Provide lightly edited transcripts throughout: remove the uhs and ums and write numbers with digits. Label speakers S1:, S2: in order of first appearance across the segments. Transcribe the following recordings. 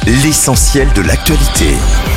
S1: l'essentiel de l'actualité.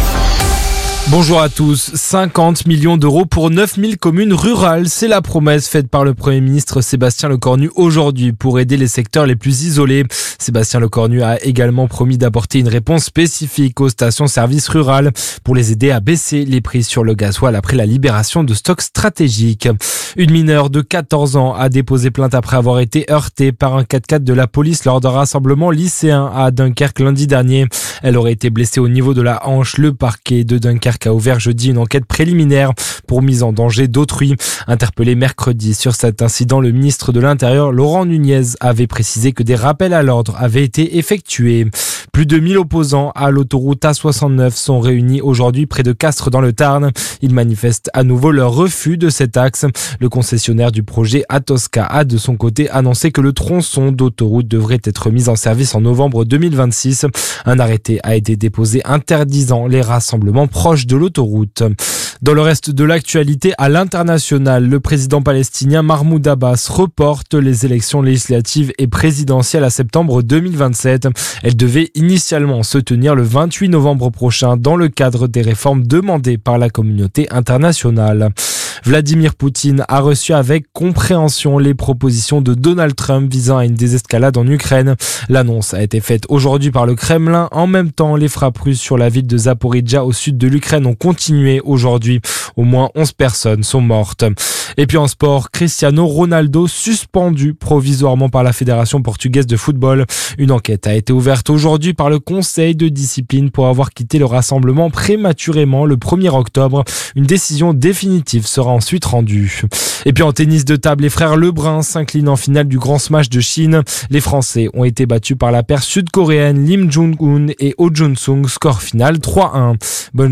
S2: Bonjour à tous. 50 millions d'euros pour 9000 communes rurales. C'est la promesse faite par le Premier ministre Sébastien Lecornu aujourd'hui pour aider les secteurs les plus isolés. Sébastien Lecornu a également promis d'apporter une réponse spécifique aux stations-service rurales pour les aider à baisser les prix sur le gasoil après la libération de stocks stratégiques. Une mineure de 14 ans a déposé plainte après avoir été heurtée par un 4x4 de la police lors d'un rassemblement lycéen à Dunkerque lundi dernier. Elle aurait été blessée au niveau de la hanche. Le parquet de Dunkerque a ouvert jeudi une enquête préliminaire pour mise en danger d'autrui. Interpellé mercredi sur cet incident, le ministre de l'Intérieur, Laurent Nunez, avait précisé que des rappels à l'ordre avaient été effectués. Plus de 1000 opposants à l'autoroute A69 sont réunis aujourd'hui près de Castres dans le Tarn. Ils manifestent à nouveau leur refus de cet axe. Le concessionnaire du projet Atosca a de son côté annoncé que le tronçon d'autoroute devrait être mis en service en novembre 2026. Un arrêté a été déposé interdisant les rassemblements proches de l'autoroute. Dans le reste de l'actualité, à l'international, le président palestinien Mahmoud Abbas reporte les élections législatives et présidentielles à septembre 2027. Elles devaient initialement se tenir le 28 novembre prochain dans le cadre des réformes demandées par la communauté internationale. Vladimir Poutine a reçu avec compréhension les propositions de Donald Trump visant à une désescalade en Ukraine. L'annonce a été faite aujourd'hui par le Kremlin. En même temps, les frappes russes sur la ville de Zaporijjia au sud de l'Ukraine ont continué aujourd'hui. Au moins 11 personnes sont mortes. Et puis en sport, Cristiano Ronaldo suspendu provisoirement par la Fédération portugaise de football. Une enquête a été ouverte aujourd'hui par le Conseil de discipline pour avoir quitté le rassemblement prématurément le 1er octobre. Une décision définitive sera ensuite rendue. Et puis en tennis de table, les frères Lebrun s'inclinent en finale du Grand Smash de Chine. Les Français ont été battus par la paire sud-coréenne Lim Jung-un et Oh Jun-sung, score final 3-1. Bonne